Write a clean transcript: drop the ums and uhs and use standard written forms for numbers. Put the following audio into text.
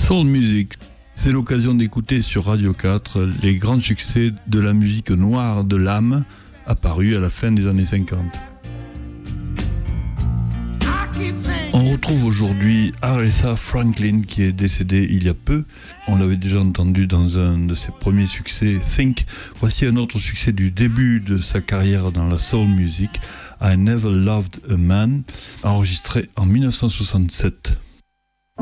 Soul Music, c'est l'occasion d'écouter sur Radio 4 les grands succès de la musique noire de l'âme apparue à la fin des années 50. On retrouve aujourd'hui Aretha Franklin qui est décédée il y a peu. On l'avait déjà entendu dans un de ses premiers succès, Think. Voici un autre succès du début de sa carrière dans la soul music, I Never Loved a Man, enregistré en 1967.